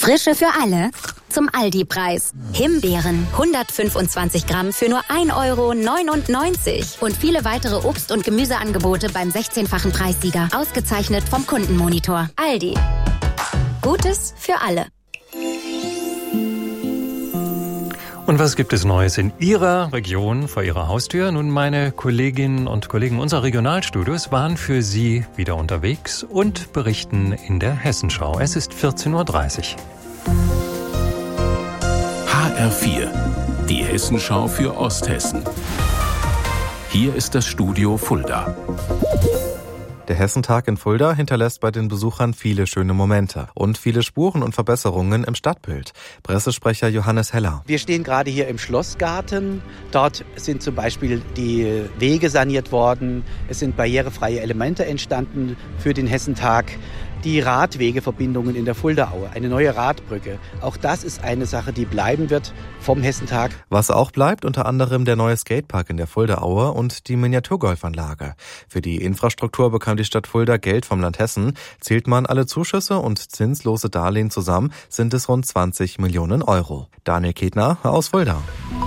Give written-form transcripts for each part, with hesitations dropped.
Frische für alle zum Aldi-Preis. Himbeeren 125 Gramm für nur 1,99 € und viele weitere Obst- und Gemüseangebote beim 16-fachen Preissieger. Ausgezeichnet vom Kundenmonitor. Aldi. Gutes für alle. Und was gibt es Neues in Ihrer Region, vor Ihrer Haustür? Nun, meine Kolleginnen und Kollegen unserer Regionalstudios waren für Sie wieder unterwegs und berichten in der Hessenschau. Es ist 14:30 Uhr. HR4, die Hessenschau für Osthessen. Hier ist das Studio Fulda. Der Hessentag in Fulda hinterlässt bei den Besuchern viele schöne Momente und viele Spuren und Verbesserungen im Stadtbild. Pressesprecher Johannes Heller. Wir stehen gerade hier im Schlossgarten. Dort sind zum Beispiel die Wege saniert worden. Es sind barrierefreie Elemente entstanden für den Hessentag. Die Radwegeverbindungen in der Fuldaaue, eine neue Radbrücke. Auch das ist eine Sache, die bleiben wird vom Hessentag. Was auch bleibt, unter anderem der neue Skatepark in der Fuldaaue und die Miniaturgolfanlage. Für die Infrastruktur bekam die Stadt Fulda Geld vom Land Hessen. Zählt man alle Zuschüsse und zinslose Darlehen zusammen, sind es rund 20 Millionen Euro. Daniel Ketner aus Fulda.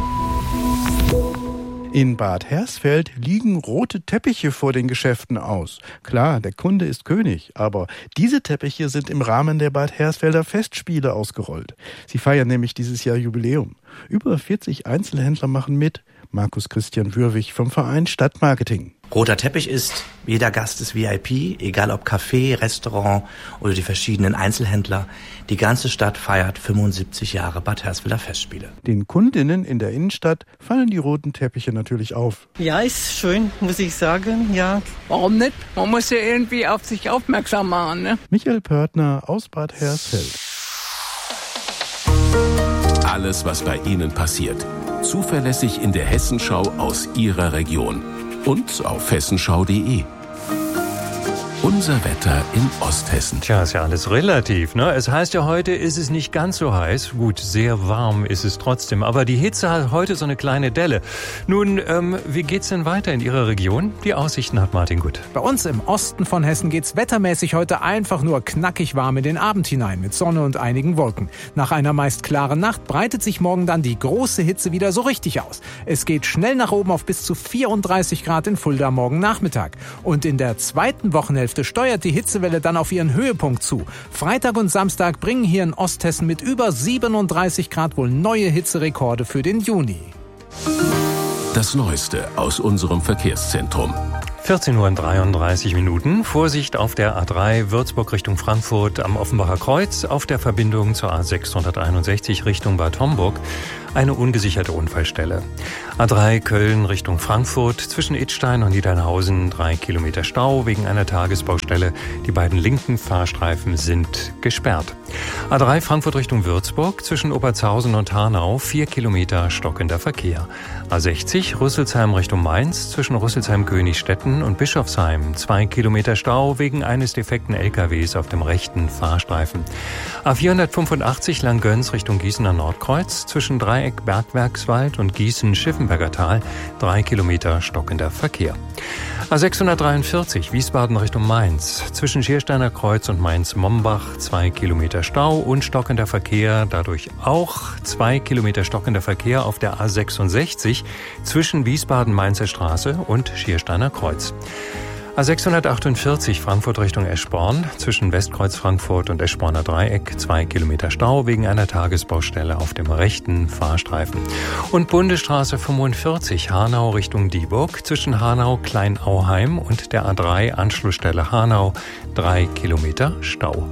In Bad Hersfeld liegen rote Teppiche vor den Geschäften aus. Klar, der Kunde ist König, aber diese Teppiche sind im Rahmen der Bad Hersfelder Festspiele ausgerollt. Sie feiern nämlich dieses Jahr Jubiläum. Über 40 Einzelhändler machen mit. Markus Christian Würwig vom Verein Stadtmarketing. Roter Teppich ist, jeder Gast ist VIP, egal ob Café, Restaurant oder die verschiedenen Einzelhändler. Die ganze Stadt feiert 75 Jahre Bad Hersfelder Festspiele. Den Kundinnen in der Innenstadt fallen die roten Teppiche natürlich auf. Ja, ist schön, muss ich sagen, ja. Warum nicht? Man muss ja irgendwie auf sich aufmerksam machen, ne? Michael Pörtner aus Bad Hersfeld. Alles, was bei Ihnen passiert. Zuverlässig in der Hessenschau aus Ihrer Region. Und auf hessenschau.de. Unser Wetter in Osthessen. Tja, ist ja alles relativ, ne? Es heißt ja, heute ist es nicht ganz so heiß. Gut, sehr warm ist es trotzdem. Aber die Hitze hat heute so eine kleine Delle. Nun, wie geht's denn weiter in Ihrer Region? Die Aussichten hat Martin Gut. Bei uns im Osten von Hessen geht's wettermäßig heute einfach nur knackig warm in den Abend hinein mit Sonne und einigen Wolken. Nach einer meist klaren Nacht breitet sich morgen dann die große Hitze wieder so richtig aus. Es geht schnell nach oben auf bis zu 34 Grad in Fulda morgen Nachmittag. Und in der zweiten Wochenhälfte steuert die Hitzewelle dann auf ihren Höhepunkt zu. Freitag und Samstag bringen hier in Osthessen mit über 37 Grad wohl neue Hitzerekorde für den Juni. Das Neueste aus unserem Verkehrszentrum. 14:33 Uhr. Vorsicht auf der A3 Würzburg Richtung Frankfurt am Offenbacher Kreuz. Auf der Verbindung zur A661 Richtung Bad Homburg eine ungesicherte Unfallstelle. A3 Köln Richtung Frankfurt zwischen Idstein und Niedernhausen 3 Kilometer Stau wegen einer Tagesbaustelle. Die beiden linken Fahrstreifen sind gesperrt. A3 Frankfurt Richtung Würzburg zwischen Obertshausen und Hanau 4 Kilometer stockender Verkehr. A60 Rüsselsheim Richtung Mainz zwischen Rüsselsheim-Königstetten und Bischofsheim 2 Kilometer Stau wegen eines defekten LKWs auf dem rechten Fahrstreifen. A485 Langgöns Richtung Gießener Nordkreuz zwischen Dreieck Bergwerkswald und Gießen-Schiffenberger Tal 3 Kilometer stockender Verkehr. A643 Wiesbaden Richtung Mainz zwischen Schiersteiner Kreuz und Mainz-Mombach 2 Kilometer Stau und stockender Verkehr, dadurch auch 2 Kilometer stockender Verkehr auf der A66 zwischen Wiesbaden-Mainzer Straße und Schiersteiner Kreuz. A648 Frankfurt Richtung Eschborn zwischen Westkreuz Frankfurt und Eschborner Dreieck 2 Kilometer Stau wegen einer Tagesbaustelle auf dem rechten Fahrstreifen. Und Bundesstraße 45 Hanau Richtung Dieburg zwischen Hanau Kleinauheim und der A3 Anschlussstelle Hanau 3 Kilometer Stau.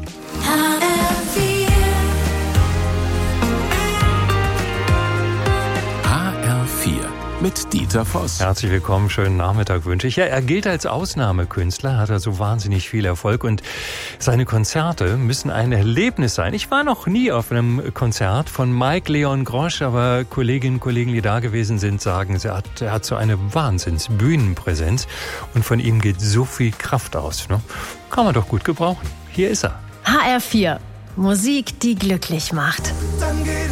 Mit Dieter Voss. Herzlich willkommen, schönen Nachmittag wünsche ich. Ja, er gilt als Ausnahmekünstler, hat also wahnsinnig viel Erfolg und seine Konzerte müssen ein Erlebnis sein. Ich war noch nie auf einem Konzert von Mike Leon Grosch, aber Kolleginnen und Kollegen, die da gewesen sind, sagen, er hat so eine Wahnsinns-Bühnenpräsenz und von ihm geht so viel Kraft aus. Ne? Kann man doch gut gebrauchen. Hier ist er. HR4. Musik, die glücklich macht.